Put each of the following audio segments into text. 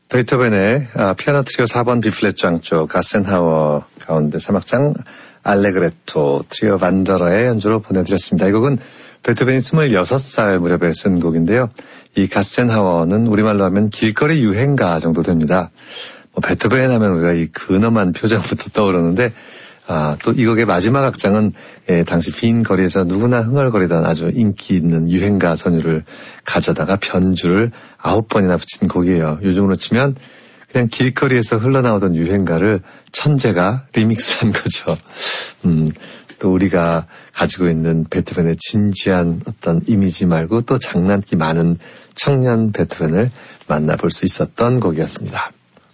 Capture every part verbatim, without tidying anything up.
베토벤의 아, 피아노 트리오 사 번 B플랫 장조 가센하워 가운데 삼 악장 알레그레토 트리오 반더러의 연주로 보내드렸습니다. 이 곡은 베토벤이 스물여섯 살 무렵에 쓴 곡인데요. 이 가센하워는 우리말로 하면 길거리 유행가 정도 됩니다. 뭐 베토벤 하면 우리가 이 근엄한 표정부터 떠오르는데 아, 또 이 곡의 마지막 악장은 예, 당시 빈 거리에서 누구나 흥얼거리던 아주 인기 있는 유행가 선율을 가져다가 변주를 아홉 번이나 붙인 곡이에요. 요즘으로 치면 그냥 길거리에서 흘러나오던 유행가를 천재가 리믹스한 거죠. 음, 또 우리가 가지고 있는 베토벤의 진지한 어떤 이미지 말고 또 장난기 많은 청년 베토벤을 만나볼 수 있었던 곡이었습니다.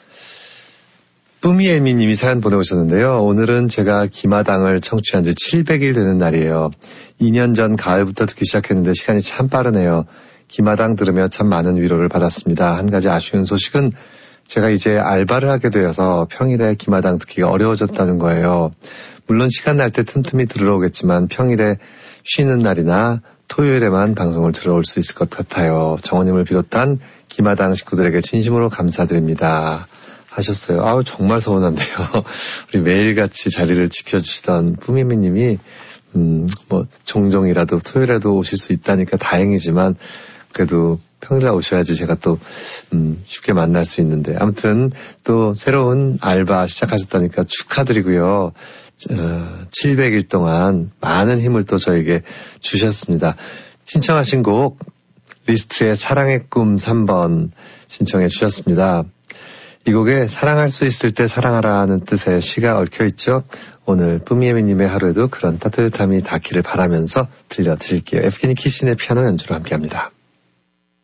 뿌미애미님이 사연 보내오셨는데요. 오늘은 제가 기마당을 청취한 지 칠백 일 되는 날이에요. 이 년 전 가을부터 듣기 시작했는데 시간이 참 빠르네요. 기마당 들으며 참 많은 위로를 받았습니다. 한 가지 아쉬운 소식은 제가 이제 알바를 하게 되어서 평일에 기마당 듣기가 어려워졌다는 거예요. 물론 시간 날 때 틈틈이 들으러 오겠지만 평일에 쉬는 날이나 토요일에만 방송을 들어올 수 있을 것 같아요. 정원님을 비롯한 기마당 식구들에게 진심으로 감사드립니다. 하셨어요. 아우, 정말 서운한데요. 우리 매일같이 자리를 지켜주시던 뿌미미님이, 음, 뭐, 종종이라도 토요일에도 오실 수 있다니까 다행이지만, 그래도 평일에 오셔야지 제가 또, 음, 쉽게 만날 수 있는데. 아무튼, 또 새로운 알바 시작하셨다니까 축하드리고요. 어, 칠백 일 동안 많은 힘을 또 저에게 주셨습니다. 신청하신 곡, 리스트의 사랑의 꿈 삼 번 신청해 주셨습니다. 이 곡에 사랑할 수 있을 때 사랑하라는 뜻의 시가 얽혀있죠. 오늘 뿌미애미님의 하루에도 그런 따뜻함이 닿기를 바라면서 들려드릴게요. 에프케니 키신의 피아노 연주로 함께합니다.